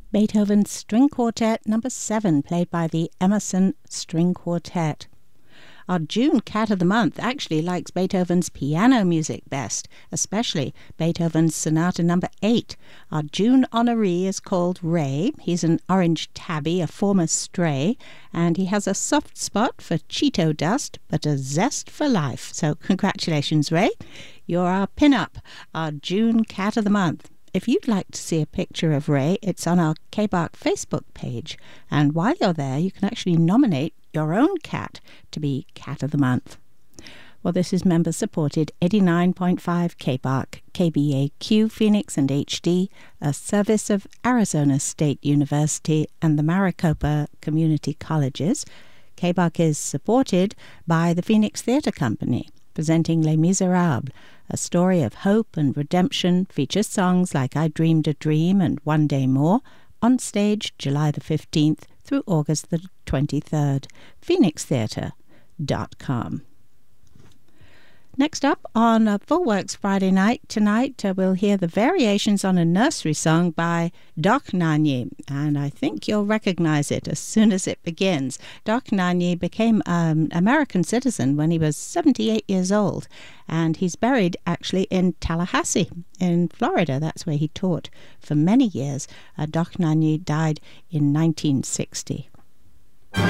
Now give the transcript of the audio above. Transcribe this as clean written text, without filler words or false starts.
Beethoven's String Quartet Number 7, played by the Emerson String Quartet. Our June Cat of the Month actually likes Beethoven's piano music best, especially Beethoven's Sonata Number 8. Our June honoree is called Ray. He's an orange tabby, a former stray, and he has a soft spot for Cheeto dust, but a zest for life. So congratulations, Ray. You're our pin-up, our June Cat of the Month. If you'd like to see a picture of Ray, it's on our KBARC Facebook page. And while you're there, you can actually nominate your own cat to be Cat of the Month. Well, this is member-supported 89.5 KBARC, KBAQ, Phoenix and HD, a service of Arizona State University and the Maricopa Community Colleges. KBARC is supported by the Phoenix Theatre Company, presenting Les Miserables, a story of hope and redemption, features songs like I Dreamed a Dream and One Day More, on stage July the 15th through August the 23rd. PhoenixTheatre.com. Next up on Full Works Friday night, tonight we'll hear the variations on a nursery song by Doc Nanyi, and I think you'll recognize it as soon as it begins. Doc Nanyi became an American citizen when he was 78 years old, and he's buried actually in Tallahassee in Florida. That's where he taught for many years. Doc Nanyi died in 1960.